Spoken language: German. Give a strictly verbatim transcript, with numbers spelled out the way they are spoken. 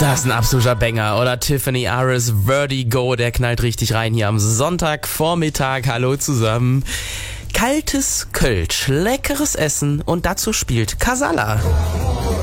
Das ist ein absoluter Banger, oder? Tiffany Aris, Vertigo, der knallt richtig rein hier am Sonntagvormittag. Hallo zusammen. Kaltes Kölsch, leckeres Essen und dazu spielt Casala.